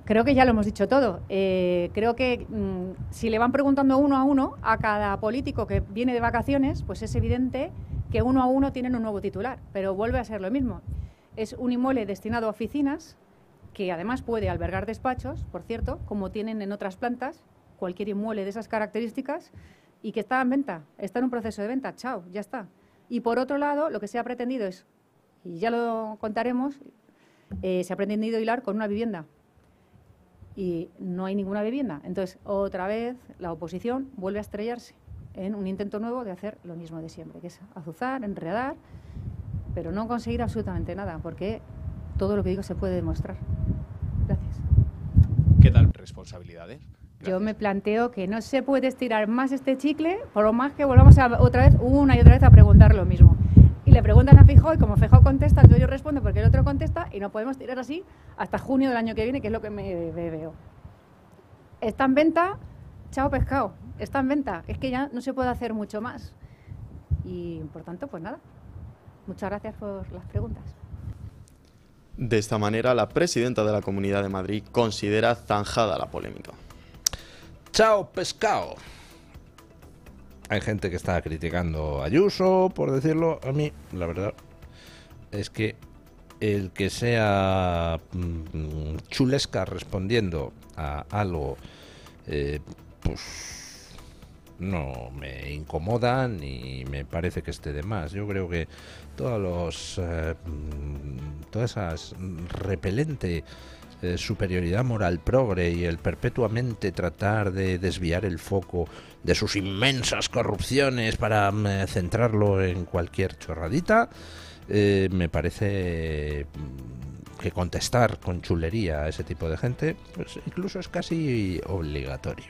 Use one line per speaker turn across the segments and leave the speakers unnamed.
Creo que ya lo hemos dicho todo. Creo que si le van preguntando uno a uno a cada político que viene de vacaciones, pues es evidente que uno a uno tienen un nuevo titular, pero vuelve a ser lo mismo. Es un inmueble destinado a oficinas, que además puede albergar despachos, por cierto, como tienen en otras plantas, cualquier inmueble de esas características, y que está en venta, está en un proceso de venta, chao, ya está. Y por otro lado, lo que se ha pretendido es, y ya lo contaremos, se ha pretendido hilar con una vivienda. Y no hay ninguna vivienda. Entonces, otra vez, la oposición vuelve a estrellarse en un intento nuevo de hacer lo mismo de siempre, que es azuzar, enredar, pero no conseguir absolutamente nada, porque todo lo que digo se puede demostrar. Gracias.
¿Qué tal? Responsabilidades. Gracias.
Yo me planteo que no se puede estirar más este chicle, por lo más que volvamos otra vez, una y otra vez, a preguntar lo mismo. Y le preguntan a Feijóo y como Feijóo contesta, entonces yo respondo porque el otro contesta y no podemos tirar así hasta junio del año que viene, que es lo que me veo. Está en venta, chao pescado, está en venta. Es que ya no se puede hacer mucho más. Y por tanto, pues nada. Muchas gracias por las preguntas.
De esta manera, la presidenta de la Comunidad de Madrid considera zanjada la polémica.
¡Chao, pescado! Hay gente que está criticando a Ayuso, por decirlo. A mí, la verdad, es que el que sea chulesca respondiendo a algo, pues no me incomoda ni me parece que esté de más. Yo creo que todas esas repelente superioridad moral progre y el perpetuamente tratar de desviar el foco de sus inmensas corrupciones para centrarlo en cualquier chorradita, me parece que contestar con chulería a ese tipo de gente, pues incluso es casi obligatorio.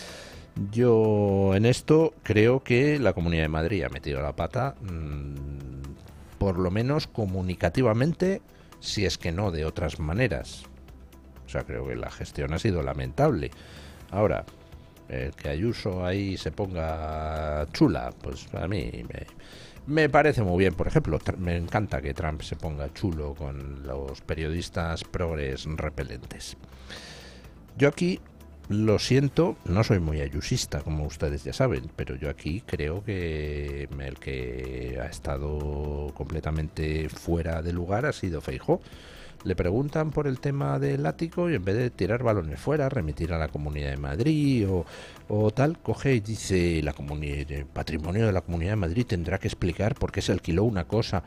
Yo en esto creo que la Comunidad de Madrid ha metido la pata, por lo menos comunicativamente, si es que no de otras maneras. O sea, creo que la gestión ha sido lamentable. Ahora, que Ayuso ahí se ponga chula, pues a mí me parece muy bien. Por ejemplo, me encanta que Trump se ponga chulo con los periodistas progres repelentes. Yo aquí, lo siento, no soy muy ayusista, como ustedes ya saben, pero yo aquí creo que el que ha estado completamente fuera de lugar ha sido Feijóo. Le preguntan por el tema del ático y en vez de tirar balones fuera, remitir a la Comunidad de Madrid o tal, coge y dice el patrimonio de la Comunidad de Madrid tendrá que explicar por qué se alquiló una cosa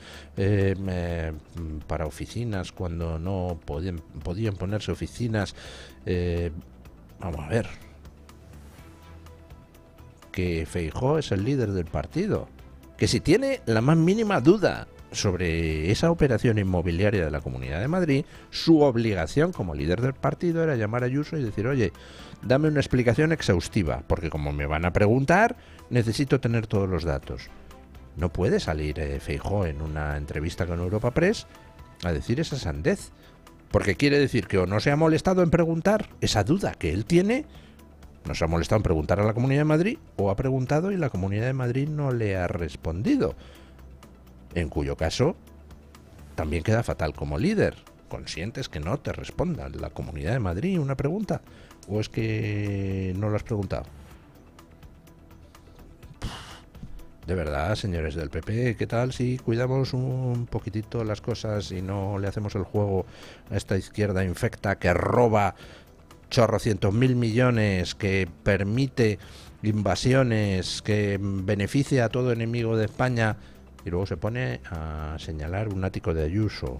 para oficinas cuando no podían ponerse oficinas. Vamos a ver, que Feijóo es el líder del partido, que si tiene la más mínima duda sobre esa operación inmobiliaria de la Comunidad de Madrid, su obligación como líder del partido era llamar a Ayuso y decir: oye, dame una explicación exhaustiva, porque como me van a preguntar, necesito tener todos los datos. No puede salir Feijóo en una entrevista con Europa Press a decir esa sandez, porque quiere decir que o no se ha molestado en preguntar esa duda que él tiene, no se ha molestado en preguntar a la Comunidad de Madrid, o ha preguntado y la Comunidad de Madrid no le ha respondido. En cuyo caso, también queda fatal como líder. ¿Consientes que no te responda la Comunidad de Madrid una pregunta? ¿O es que no lo has preguntado? De verdad, señores del PP, ¿qué tal si cuidamos un poquitito las cosas y no le hacemos el juego a esta izquierda infecta que roba chorrocientos mil millones, que permite invasiones, que beneficia a todo enemigo de España, y luego se pone a señalar un ático de Ayuso?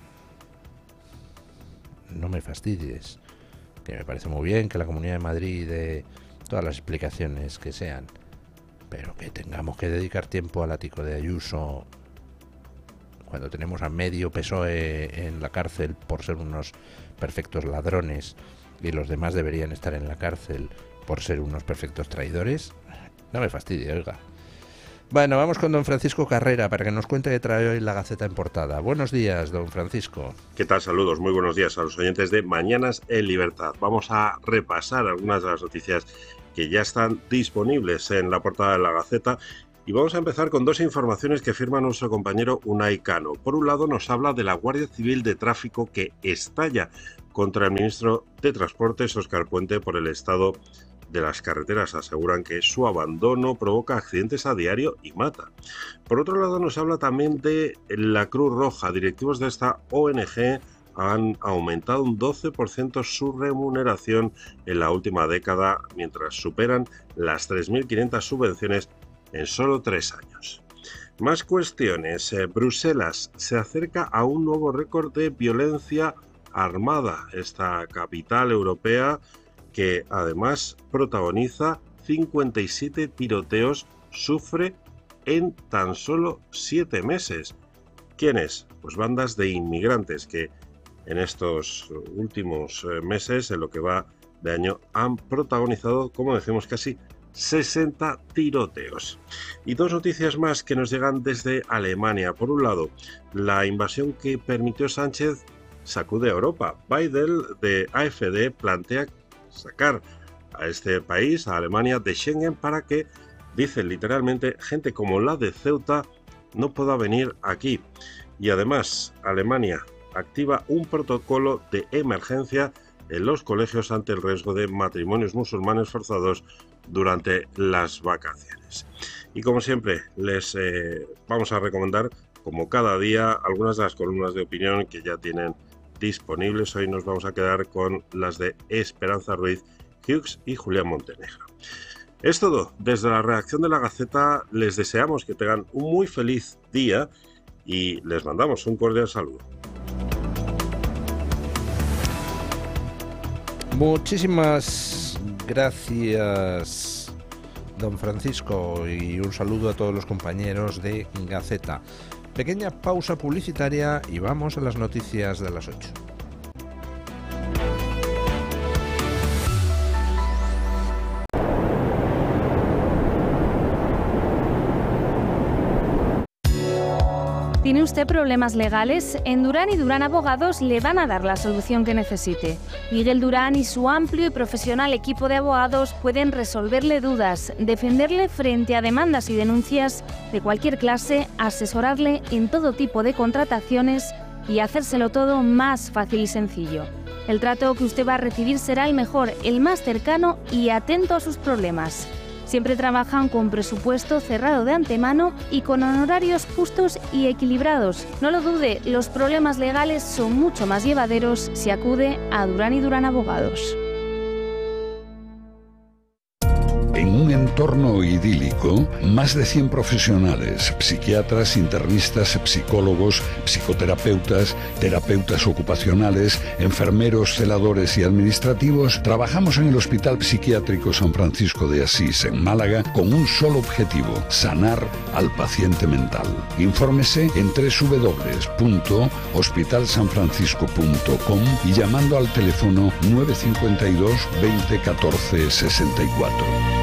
No me fastidies, que me parece muy bien que la Comunidad de Madrid dé todas las explicaciones que sean, pero que tengamos que dedicar tiempo al ático de Ayuso cuando tenemos a medio PSOE en la cárcel por ser unos perfectos ladrones y los demás deberían estar en la cárcel por ser unos perfectos traidores, no me fastidie, oiga. Bueno, vamos con don Francisco Carrera para que nos cuente qué trae hoy la Gaceta en portada. Buenos días, don Francisco.
¿Qué tal? Saludos, muy buenos días a los oyentes de Mañanas en Libertad. Vamos a repasar algunas de las noticias que ya están disponibles en la portada de la Gaceta y vamos a empezar con dos informaciones que firma nuestro compañero Unai Cano. Por un lado, nos habla de la Guardia Civil de Tráfico que estalla contra el ministro de Transportes, Óscar Puente, por el estado de las carreteras. Aseguran que su abandono provoca accidentes a diario y mata. Por otro lado, nos habla también de la Cruz Roja. Directivos de esta ONG han aumentado un 12% su remuneración en la última década, mientras superan las 3.500 subvenciones en solo 3 años. Más cuestiones. Bruselas se acerca a un nuevo récord de violencia armada. Esta capital europea, que además protagoniza 57 tiroteos, sufre en tan solo 7 meses. ¿Quiénes? Pues bandas de inmigrantes que en estos últimos meses, en lo que va de año, han protagonizado, como decimos, casi 60 tiroteos. Y 2 noticias más que nos llegan desde Alemania. Por un lado, la invasión que permitió Sánchez sacude a Europa. Biden, de AfD, plantea sacar a este país, a Alemania, de Schengen para que, dicen literalmente, gente como la de Ceuta no pueda venir aquí. Y además, Alemania activa un protocolo de emergencia en los colegios ante el riesgo de matrimonios musulmanes forzados durante las vacaciones. Y como siempre, les vamos a recomendar, como cada día, algunas de las columnas de opinión que ya tienen disponibles. Hoy nos vamos a quedar con las de Esperanza Ruiz Hughes y Julián Montenegro. Es todo. Desde la redacción de La Gaceta les deseamos que tengan un muy feliz día y les mandamos un cordial saludo.
Muchísimas gracias, don Francisco, y un saludo a todos los compañeros de Gaceta. Pequeña pausa publicitaria y vamos a las noticias de las 8.
¿Tiene usted problemas legales? En Durán y Durán Abogados le van a dar la solución que necesite. Miguel Durán y su amplio y profesional equipo de abogados pueden resolverle dudas, defenderle frente a demandas y denuncias de cualquier clase, asesorarle en todo tipo de contrataciones y hacérselo todo más fácil y sencillo. El trato que usted va a recibir será el mejor, el más cercano y atento a sus problemas. Siempre trabajan con presupuesto cerrado de antemano y con honorarios justos y equilibrados. No lo dude, los problemas legales son mucho más llevaderos si acude a Durán y Durán Abogados.
En un entorno idílico, más de 100 profesionales, psiquiatras, internistas, psicólogos, psicoterapeutas, terapeutas ocupacionales, enfermeros, celadores y administrativos, trabajamos en el Hospital Psiquiátrico San Francisco de Asís, en Málaga, con un solo objetivo: sanar al paciente mental. Infórmese en www.hospitalsanfrancisco.com y llamando al teléfono 952 20 14 64.